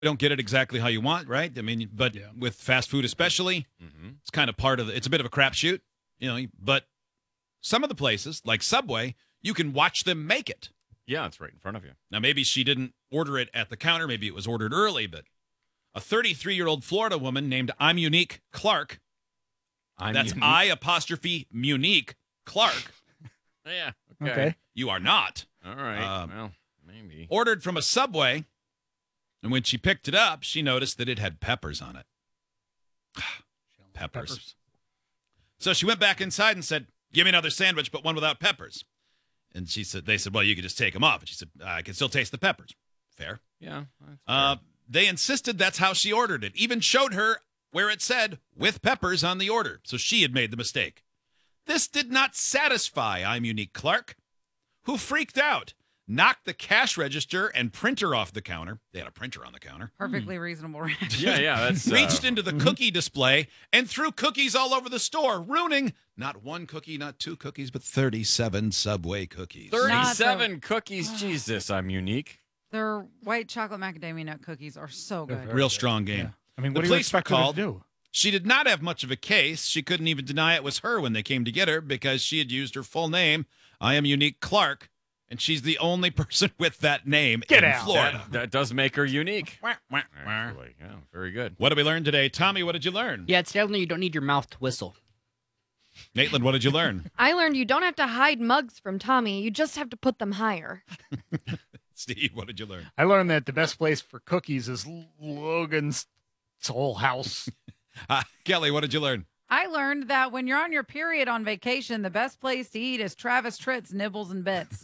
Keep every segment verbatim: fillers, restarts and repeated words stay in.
don't get it exactly how you want, right? I mean, but Yeah. with fast food especially, Mm-hmm. it's kind of part of the, it's a bit of a crapshoot, you know, but some of the places, like Subway, you can watch them make it. Yeah, it's right in front of you. Now, maybe she didn't order it at the counter. Maybe it was ordered early, but a thirty-three-year-old Florida woman named I'm Unique Clark. I'm That's unique. I apostrophe Munique Clark. Yeah. Okay. Okay. You are not. All right. Um, well, maybe. Ordered from a Subway, and when she picked it up, she noticed that it had peppers on it. peppers. Peppers. So she went back inside and said, "Give me another sandwich, but one without peppers." And she said, "They said, well, you could just take them off." And she said, "I can still taste the peppers." Fair. Yeah. that's Uh, fair. they insisted that's how she ordered it. Even showed her where it said with peppers on the order. So she had made the mistake. This did not satisfy I'm Unique Clark, who freaked out, knocked the cash register and printer off the counter. They had a printer on the counter. Perfectly reasonable reaction. yeah, yeah. That's uh, Reached into the mhm. cookie display and threw cookies all over the store, ruining not one cookie, not two cookies, but thirty-seven Subway cookies. thirty-seven cookies. Jesus, I'm unique. Their white chocolate macadamia nut cookies are so They're good. very Real good. strong game. Yeah. I mean, The what do you police were expect her to called. do? She did not have much of a case. She couldn't even deny it was her when they came to get her because she had used her full name. I am Unique Clark, and she's the only person with that name Get in out. Florida. That, that does make her unique. Wah, wah, wah. Actually, yeah, very good. What did we learn today? Tommy, what did you learn? Yeah, it's definitely you don't need your mouth to whistle. Maitland, what did you learn? I learned you don't have to hide mugs from Tommy. You just have to put them higher. Steve, what did you learn? I learned that the best place for cookies is Logan's whole house. Uh, Kelly, what did you learn? I learned that when you're on your period on vacation, the best place to eat is Travis Tritt's Nibbles and Bits.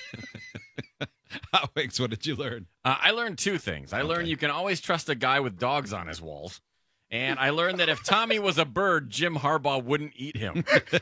Hot Wings, what did you learn? Uh, I learned two things. I learned Okay. you can always trust a guy with dogs on his walls. And I learned that if Tommy was a bird, Jim Harbaugh wouldn't eat him.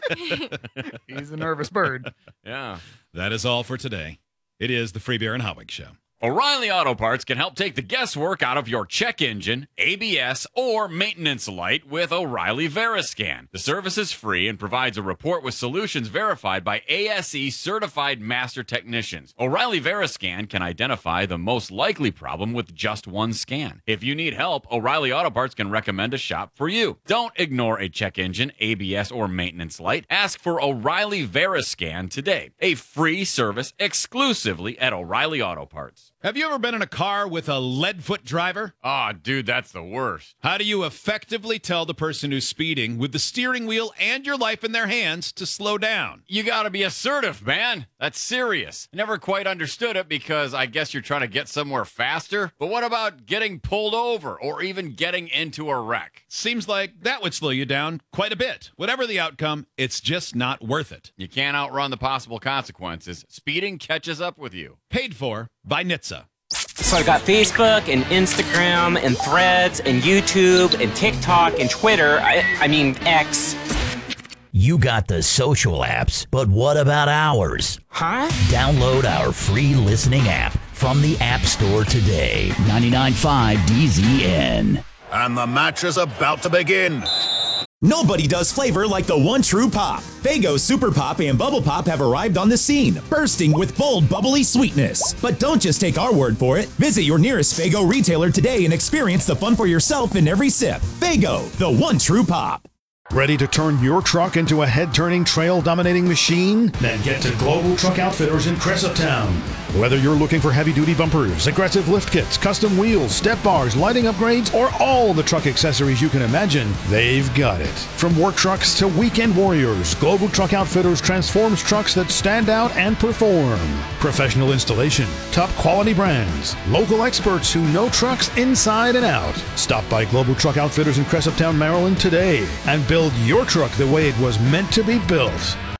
He's a nervous bird. Yeah. That is all for today. It is the Free Beer and Hot Wings Show. O'Reilly Auto Parts can help take the guesswork out of your check engine, A B S, or maintenance light with O'Reilly Veriscan. The service is free and provides a report with solutions verified by A S E certified master technicians. O'Reilly Veriscan can identify the most likely problem with just one scan. If you need help, O'Reilly Auto Parts can recommend a shop for you. Don't ignore a check engine, A B S, or maintenance light. Ask for O'Reilly Veriscan today. A free service exclusively at O'Reilly Auto Parts. Have you ever been in a car with a lead-foot driver? Oh, dude, that's the worst. How do you effectively tell the person who's speeding with the steering wheel and your life in their hands to slow down? You gotta be assertive, man. That's serious. Never quite understood it because I guess you're trying to get somewhere faster. But what about getting pulled over or even getting into a wreck? Seems like that would slow you down quite a bit. Whatever the outcome, it's just not worth it. You can't outrun the possible consequences. Speeding catches up with you. Paid for by N H T S A. So I got Facebook and Instagram and Threads and YouTube and TikTok and Twitter. I, I mean, X. You got the social apps, but what about ours? Huh? Download our free listening app from the App Store today. ninety-nine point five D Z N. And the match is about to begin. Nobody does flavor like the one true pop. Faygo Super Pop and Bubble Pop have arrived on the scene, bursting with bold, bubbly sweetness. But don't just take our word for it. Visit your nearest Faygo retailer today and experience the fun for yourself in every sip. Faygo, the one true pop. Ready to turn your truck into a head-turning, trail-dominating machine? Then get to Global Truck Outfitters in Cresaptown. Whether you're looking for heavy-duty bumpers, aggressive lift kits, custom wheels, step bars, lighting upgrades, or all the truck accessories you can imagine, they've got it. From work trucks to weekend warriors, Global Truck Outfitters transforms trucks that stand out and perform. Professional installation, top quality brands, local experts who know trucks inside and out. Stop by Global Truck Outfitters in Cresaptown, Maryland today and build your truck the way it was meant to be built.